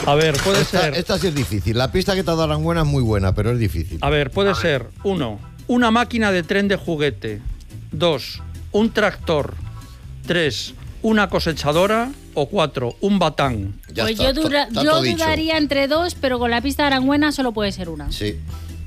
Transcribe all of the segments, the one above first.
A ver, puede ser... Esta sí es difícil. La pista que te ha dado Aranguena es muy buena, pero es difícil. A ver, puede ser 1, una máquina de tren de juguete. 2, un tractor. 3, una cosechadora. O 4, un batán. Ya pues está, yo dudaría entre 2, pero con la pista de Aranguena solo puede ser una. Sí.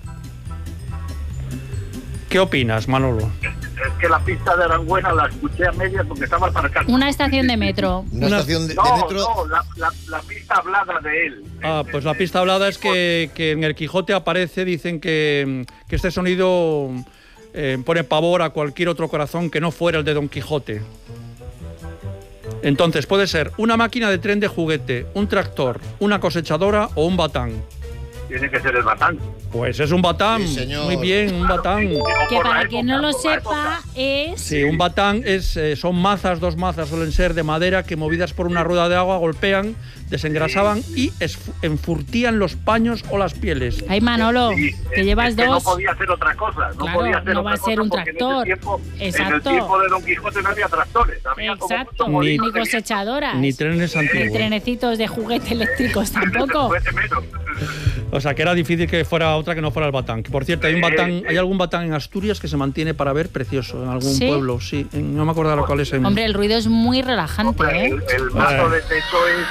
¿Qué opinas, Manolo? Es que la pista de Aranguena la escuché a medias porque estaba aparcando. Una estación de metro. Una estación de metro. No, la pista hablada de él. Pues la pista hablada es que en el Quijote aparece, dicen que este sonido pone pavor a cualquier otro corazón que no fuera el de Don Quijote. Entonces, puede ser una máquina de tren de juguete, un tractor, una cosechadora o un batán. Tiene que ser el batán. Pues es un batán. Sí, señor. Muy bien, un batán. Que para quien no lo sepa es... Sí, un batán son mazas, 2 mazas suelen ser de madera que movidas por una rueda de agua golpean, desengrasaban y enfurtían los paños o las pieles. Ay, Manolo, que llevas 2. No podía ser otra cosa. No va a ser un tractor. Exacto. En el tiempo de Don Quijote no había tractores. Exacto. Ni cosechadoras. Ni trenes antiguos. Ni trenecitos de juguete eléctricos tampoco. O sea, que era difícil que fuera otra que no fuera el batán. Que por cierto, hay algún batán en Asturias que se mantiene para ver precioso en algún pueblo. Sí, no me acuerdo cuál es. Hombre, el ruido es muy relajante, ¿eh? El mazo de techo es...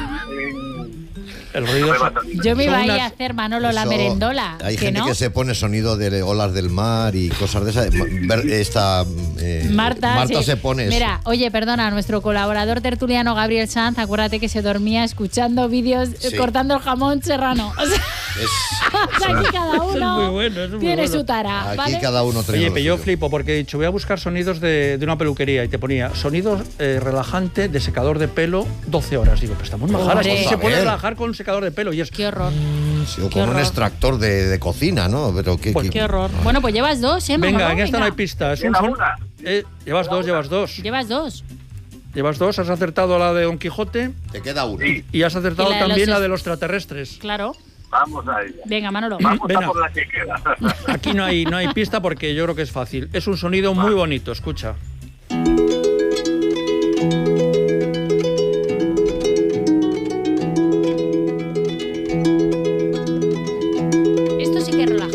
El ruido. Yo me iba a ir a hacer, Manolo, la merendola. Hay gente que se pone sonido de olas del mar y cosas de esas. Marta sí. se pone Mira, eso. oye, perdona, nuestro colaborador tertuliano Gabriel Sanz, acuérdate que se dormía escuchando vídeos cortando el jamón serrano. O sea, aquí cada uno tiene su tara. Aquí ¿vale? cada uno trae. Oye, pero yo flipo porque he dicho, voy a buscar sonidos de una peluquería y te ponía sonido relajante de secador de pelo 12 horas. Digo, pero estamos majadas. Se puede relajar con secador de pelo y es... Qué horror. Sí, o con un extractor de cocina, ¿no? Pero qué horror. Bueno, pues llevas 2, ¿eh, Manolo? Venga, en esta no hay pista. Es llevas 2. Llevas 2. Llevas 2, has acertado la de Don Quijote. Te queda una. Y has acertado también la de los extraterrestres. Claro. Vamos a ella. Venga, Manolo. Vamos a por la que queda. Aquí no hay pista porque yo creo que es fácil. Es un sonido muy bonito, escucha.